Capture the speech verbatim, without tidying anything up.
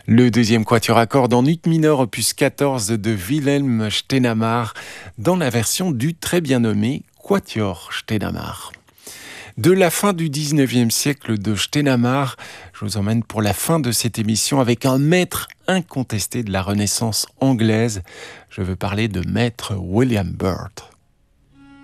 Le deuxième quatuor à cordes en ut mineur opus quatorze de Wilhelm Steinamarr dans la version du très bien nommé Quatuor Steinamarr. De la fin du dix-neuvième siècle de Steinamarr, je vous emmène pour la fin de cette émission avec un maître incontesté de la Renaissance anglaise. Je veux parler de maître William Byrd.